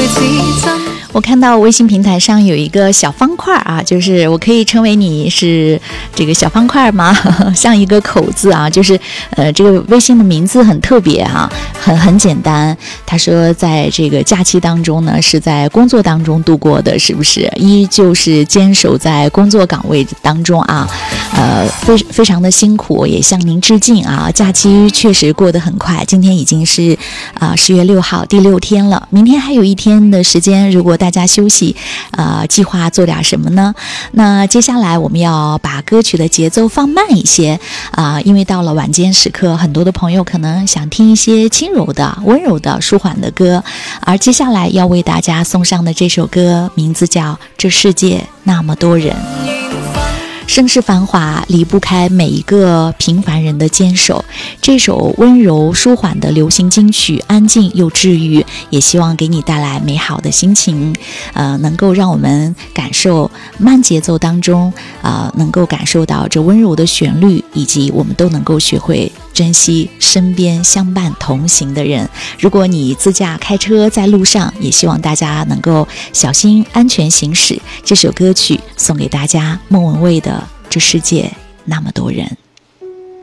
我看到微信平台上有一个小方块啊，就是我可以称为你是这个小方块吗？像一个口字啊，就是这个微信的名字很特别啊，很简单。他说在这个假期当中呢，是在工作当中度过的，是不是？依旧是坚守在工作岗位当中啊，非常的辛苦，也向您致敬啊。假期确实过得很快，今天已经是10月6号第6天了，明天还有1天的时间，如果大家休息，计划做点什么呢？那接下来我们要把歌曲的节奏放慢一些因为到了晚间时刻，很多的朋友可能想听一些轻柔的、温柔的、舒缓的歌，而接下来要为大家送上的这首歌，名字叫《这世界那么多人》。盛世繁华离不开每一个平凡人的坚守，这首温柔舒缓的流行金曲，安静又治愈，也希望给你带来美好的心情，能够让我们感受慢节奏当中能够感受到这温柔的旋律，以及我们都能够学会珍惜身边相伴同行的人。如果你自驾开车在路上，也希望大家能够小心安全行驶。这首歌曲送给大家，莫文蔚的《这世界那么多人》。